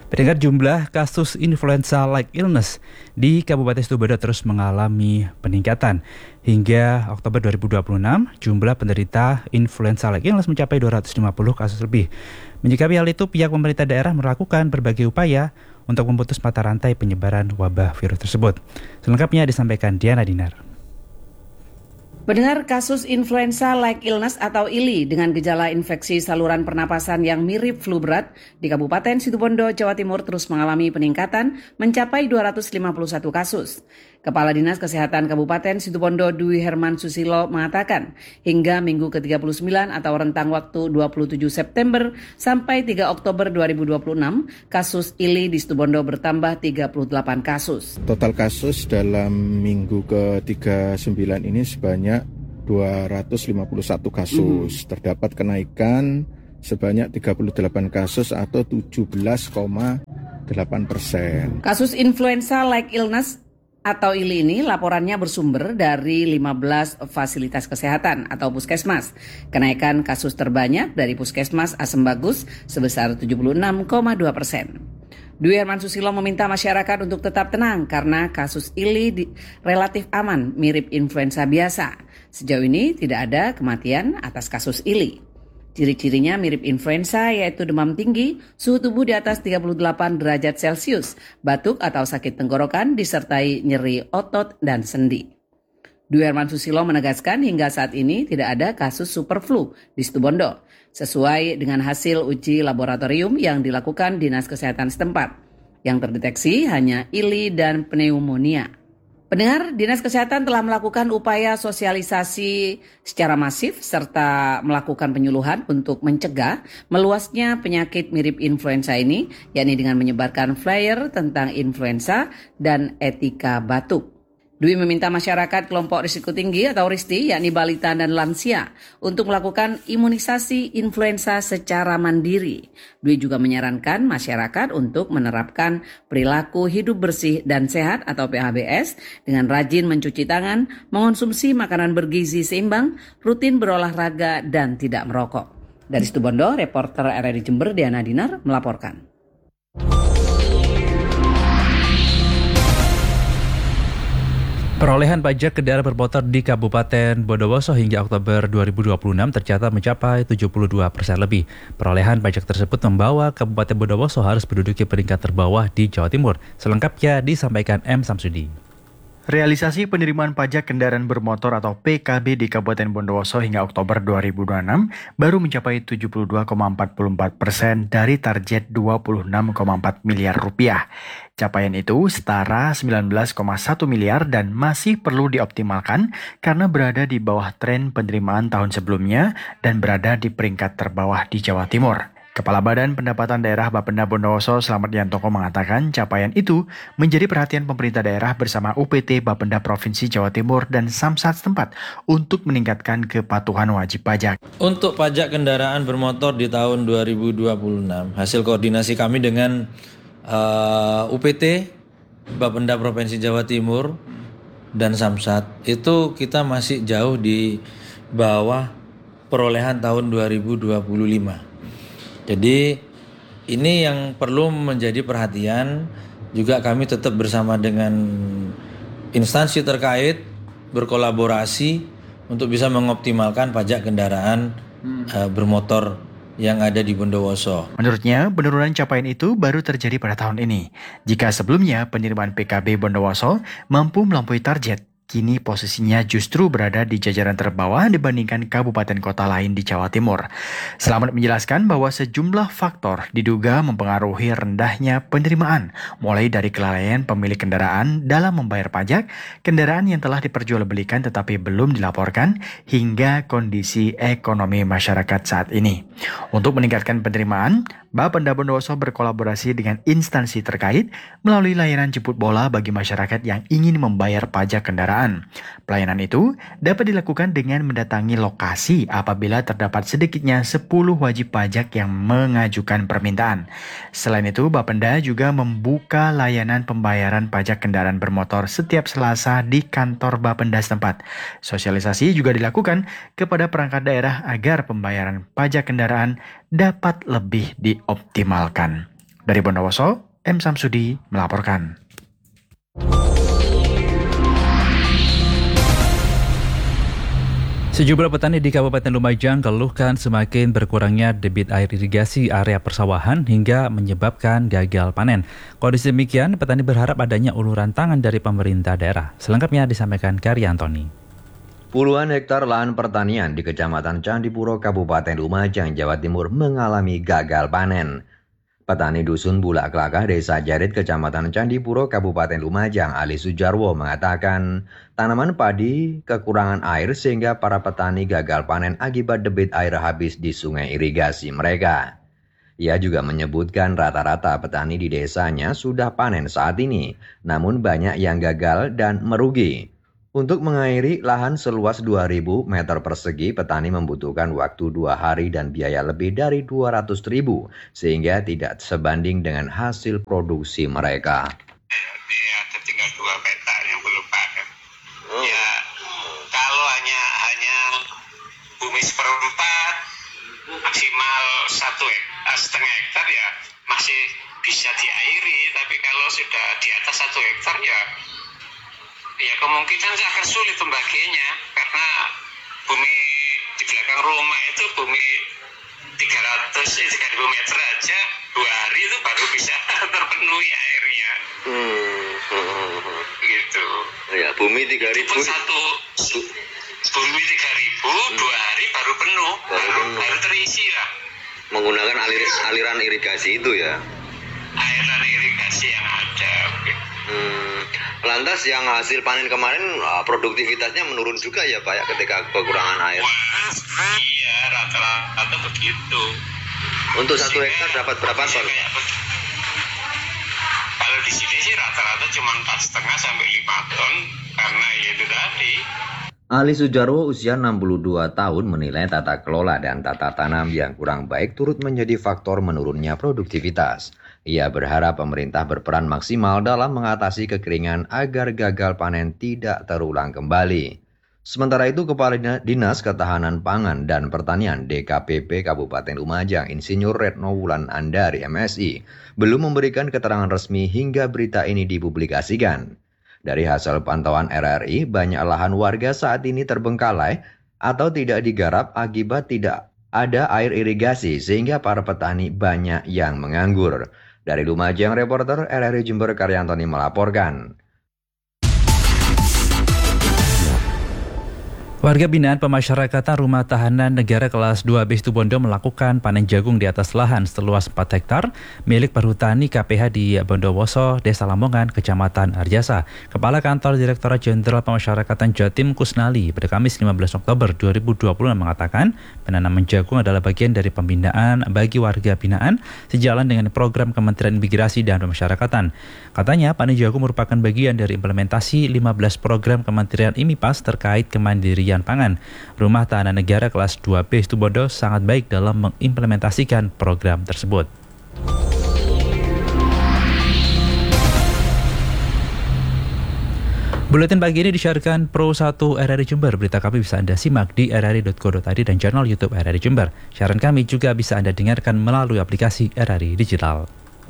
Pendengar, jumlah kasus influenza-like illness di Kabupaten Situbondo terus mengalami peningkatan. Hingga Oktober 2026, jumlah penderita influenza-like illness mencapai 250 kasus lebih. Menyikapi hal itu, pihak pemerintah daerah melakukan berbagai upaya untuk memutus mata rantai penyebaran wabah virus tersebut. Selengkapnya disampaikan Diana Dinar. Pendengar, kasus influenza-like illness atau ILI dengan gejala infeksi saluran pernapasan yang mirip flu berat di Kabupaten Situbondo, Jawa Timur terus mengalami peningkatan mencapai 251 kasus. Kepala Dinas Kesehatan Kabupaten Situbondo Dwi Herman Susilo mengatakan hingga minggu ke-39 atau rentang waktu 27 September sampai 3 Oktober 2026, kasus ILI di Situbondo bertambah 38 kasus. Total kasus dalam minggu ke-39 ini sebanyak 251 kasus. Terdapat kenaikan sebanyak 38 kasus atau 17,8%. Kasus influenza-like illness atau ILI ini laporannya bersumber dari 15 fasilitas kesehatan atau puskesmas. Kenaikan kasus terbanyak dari puskesmas Asem Bagus sebesar 76,2%. Dwi Herman Susilo meminta masyarakat untuk tetap tenang karena kasus ILI relatif aman, mirip influenza biasa. Sejauh ini tidak ada kematian atas kasus ILI. Ciri-cirinya mirip influenza, yaitu demam tinggi, suhu tubuh di atas 38 derajat Celcius, batuk atau sakit tenggorokan, disertai nyeri otot dan sendi. Dwi Herman Susilo menegaskan hingga saat ini tidak ada kasus superflu di Situbondo, sesuai dengan hasil uji laboratorium yang dilakukan Dinas Kesehatan setempat. Yang terdeteksi hanya ILI dan pneumonia. Pendengar, Dinas Kesehatan telah melakukan upaya sosialisasi secara masif serta melakukan penyuluhan untuk mencegah meluasnya penyakit mirip influenza ini, yakni dengan menyebarkan flyer tentang influenza dan etika batuk. Dwi meminta masyarakat kelompok risiko tinggi atau RISTI, yakni balita dan lansia, untuk melakukan imunisasi influenza secara mandiri. Dwi juga menyarankan masyarakat untuk menerapkan perilaku hidup bersih dan sehat atau PHBS dengan rajin mencuci tangan, mengonsumsi makanan bergizi seimbang, rutin berolahraga, dan tidak merokok. Dari Situbondo, reporter RRI Jember Diana Dinar melaporkan. Perolehan pajak kendaraan bermotor di Kabupaten Bondowoso hingga Oktober 2026 tercatat mencapai 72% lebih. Perolehan pajak tersebut membawa Kabupaten Bondowoso harus menduduki peringkat terbawah di Jawa Timur. Selengkapnya disampaikan M. Samsudi. Realisasi penerimaan pajak kendaraan bermotor atau PKB di Kabupaten Bondowoso hingga Oktober 2026 baru mencapai 72,44% dari target 26,4 miliar rupiah. Capaian itu setara 19,1 miliar dan masih perlu dioptimalkan karena berada di bawah tren penerimaan tahun sebelumnya dan berada di peringkat terbawah di Jawa Timur. Kepala Badan Pendapatan Daerah Bapenda Bondowoso Slamet Yantoko mengatakan capaian itu menjadi perhatian pemerintah daerah bersama UPT Bapenda Provinsi Jawa Timur dan Samsat setempat untuk meningkatkan kepatuhan wajib pajak. Untuk pajak kendaraan bermotor di tahun 2026, hasil koordinasi kami dengan UPT Bapenda Provinsi Jawa Timur dan Samsat itu kita masih jauh di bawah perolehan tahun 2025. Jadi ini yang perlu menjadi perhatian. Juga kami tetap bersama dengan instansi terkait berkolaborasi untuk bisa mengoptimalkan pajak kendaraan bermotor yang ada di Bondowoso. Menurutnya, penurunan capaian itu baru terjadi pada tahun ini. Jika sebelumnya penerimaan PKB Bondowoso mampu melampaui target, kini posisinya justru berada di jajaran terbawah dibandingkan kabupaten kota lain di Jawa Timur. Slamet menjelaskan bahwa sejumlah faktor diduga mempengaruhi rendahnya penerimaan, mulai dari kelalaian pemilik kendaraan dalam membayar pajak, kendaraan yang telah diperjualbelikan tetapi belum dilaporkan, hingga kondisi ekonomi masyarakat saat ini. Untuk meningkatkan penerimaan, Bapenda Bondowoso berkolaborasi dengan instansi terkait melalui layanan jemput bola bagi masyarakat yang ingin membayar pajak kendaraan. Pelayanan itu dapat dilakukan dengan mendatangi lokasi apabila terdapat sedikitnya 10 wajib pajak yang mengajukan permintaan. Selain itu, Bapenda juga membuka layanan pembayaran pajak kendaraan bermotor setiap Selasa di kantor Bapenda setempat. Sosialisasi juga dilakukan kepada perangkat daerah agar pembayaran pajak kendaraan dapat lebih dioptimalkan. Dari Bondowoso, M. Samsudi melaporkan. Sejumlah petani di Kabupaten Lumajang keluhkan semakin berkurangnya debit air irigasi area persawahan hingga menyebabkan gagal panen. Kondisi demikian, petani berharap adanya uluran tangan dari pemerintah daerah. Selengkapnya disampaikan Karya Antoni. Puluhan hektar lahan pertanian di Kecamatan Candipuro, Kabupaten Lumajang, Jawa Timur mengalami gagal panen. Petani Dusun Bulak Kelakah, Desa Jarit, Kecamatan Candipuro, Kabupaten Lumajang, Ali Sujarwo mengatakan tanaman padi kekurangan air sehingga para petani gagal panen akibat debit air habis di sungai irigasi mereka. Ia juga menyebutkan rata-rata petani di desanya sudah panen saat ini, namun banyak yang gagal dan merugi. Untuk mengairi lahan seluas 2.000 meter persegi, petani membutuhkan waktu 2 hari dan biaya lebih dari 200.000, sehingga tidak sebanding dengan hasil produksi mereka. Ini ada tinggal 2 peta yang belum panen. Ya, kalau hanya bumi seperempat, maksimal 1,5 hektar ya masih bisa diairi, tapi kalau sudah di atas 1 hektar ya kemungkinan akan sulit pembagiannya, karena bumi di belakang rumah itu bumi 3.000 meter aja 2 hari itu baru bisa terpenuhi airnya. Gitu. Ya, bumi 3.000. Bumi 3.000 2 hari baru penuh, baru terisi lah. Menggunakan aliran irigasi itu ya. Aliran irigasi yang ada. Lantas yang hasil panen kemarin produktivitasnya menurun juga ya Pak ya ketika kekurangan air. Wah, iya rata-rata begitu. Untuk 1 hektar dapat berapa ton? Kalau di sini sih rata-rata cuma 4,5 sampai 5 ton karena ya itu tadi. Ali Sujarwo usia 62 tahun menilai tata kelola dan tata tanam yang kurang baik turut menjadi faktor menurunnya produktivitas. Ia berharap pemerintah berperan maksimal dalam mengatasi kekeringan agar gagal panen tidak terulang kembali. Sementara itu, Kepala Dinas Ketahanan Pangan dan Pertanian DKPP Kabupaten Lumajang, Insinyur Retno Wulan Andari MSI, belum memberikan keterangan resmi hingga berita ini dipublikasikan. Dari hasil pantauan RRI, banyak lahan warga saat ini terbengkalai atau tidak digarap akibat tidak ada air irigasi sehingga para petani banyak yang menganggur. Dari Lumajang, reporter RRI Jember Karya Antoni melaporkan. Warga binaan pemasyarakatan Rumah Tahanan Negara kelas 2B Situbondo melakukan panen jagung di atas lahan seluas 4 hektar milik perhutani KPH di Bondowoso, Desa Lamongan, Kecamatan Arjasa. Kepala Kantor Direktorat Jenderal Pemasyarakatan Jatim Kusnali pada Kamis 15 Oktober 2020 mengatakan penanaman jagung adalah bagian dari pembinaan bagi warga binaan sejalan dengan program Kementerian Imigrasi dan Pemasyarakatan. Katanya panen jagung merupakan bagian dari implementasi 15 program Kementerian IMIPAS terkait kemandirian pangan. Rumah Tahanan Negara kelas 2B Situbondo sangat baik dalam mengimplementasikan program tersebut. Buletin pagi ini disiarkan Pro 1 RRI Jember. Berita kami bisa Anda simak di rri.co.id dan channel YouTube RRI Jember. Siaran kami juga bisa Anda dengarkan melalui aplikasi RRI Digital.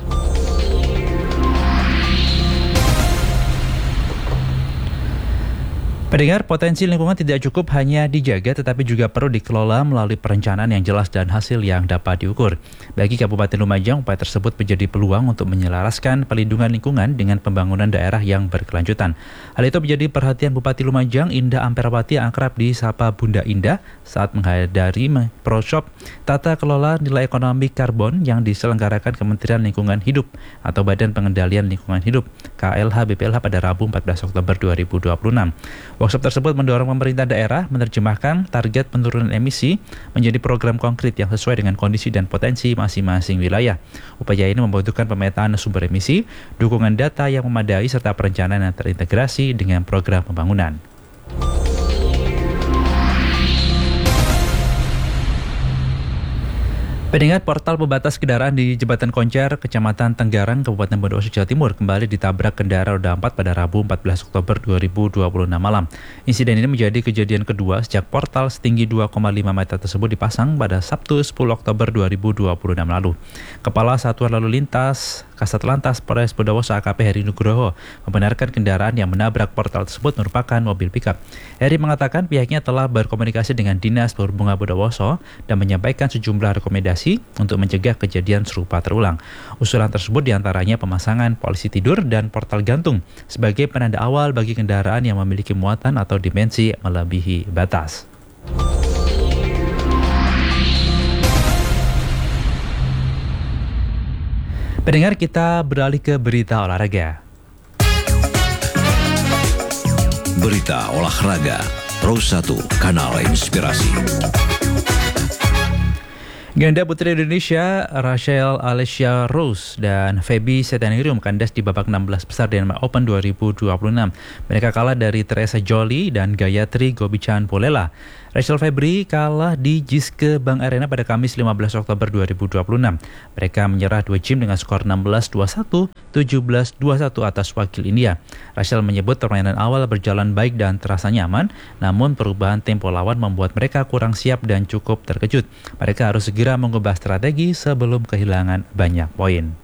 Pendengar, potensi lingkungan tidak cukup hanya dijaga tetapi juga perlu dikelola melalui perencanaan yang jelas dan hasil yang dapat diukur. Bagi Kabupaten Lumajang, upaya tersebut menjadi peluang untuk menyelaraskan pelindungan lingkungan dengan pembangunan daerah yang berkelanjutan. Hal itu menjadi perhatian Bupati Lumajang, Indah Amperawati, yang akrab disapa Bunda Indah saat menghadiri Proshop Tata Kelola Nilai Ekonomi Karbon yang diselenggarakan Kementerian Lingkungan Hidup atau Badan Pengendalian Lingkungan Hidup KLH BPLH pada Rabu 14 Oktober 2026. Workshop tersebut mendorong pemerintah daerah menerjemahkan target penurunan emisi menjadi program konkret yang sesuai dengan kondisi dan potensi masing-masing wilayah. Upaya ini membutuhkan pemetaan sumber emisi, dukungan data yang memadai, serta perencanaan yang terintegrasi dengan program pembangunan. Pendengar, portal pembatas kendaraan di Jembatan Koncar, Kecamatan Tenggarang, Kabupaten Bondowoso, Jawa Timur kembali ditabrak kendaraan roda 4 pada Rabu 14 Oktober 2026 malam. Insiden ini menjadi kejadian kedua sejak portal setinggi 2,5 meter tersebut dipasang pada Sabtu 10 Oktober 2026 lalu. Kepala Satuan Lalu Lintas Kasat Lantas Polres Bondowoso AKP Heri Nugroho membenarkan kendaraan yang menabrak portal tersebut merupakan mobil pickup. Heri mengatakan pihaknya telah berkomunikasi dengan Dinas Perhubungan Bondowoso dan menyampaikan sejumlah rekomendasi untuk mencegah kejadian serupa terulang. Usulan tersebut diantaranya pemasangan polisi tidur dan portal gantung sebagai penanda awal bagi kendaraan yang memiliki muatan atau dimensi melebihi batas. Pendengar, kita beralih ke berita olahraga. Berita olahraga Pro 1 Kanal Inspirasi. Ganda putri Indonesia Rachel Alessia Rose dan Feby Setanirium kandas di babak 16 besar Denmark Open 2026. Mereka kalah dari Teresa Jolie dan Gayatri Gobichan-Polela. Rachel Febri kalah di Jiske Bank Arena pada Kamis 15 Oktober 2026. Mereka menyerah 2 game dengan skor 16-21, 17-21 atas wakil India. Rachel menyebut permainan awal berjalan baik dan terasa nyaman, namun perubahan tempo lawan membuat mereka kurang siap dan cukup terkejut. Mereka harus segera mengubah strategi sebelum kehilangan banyak poin.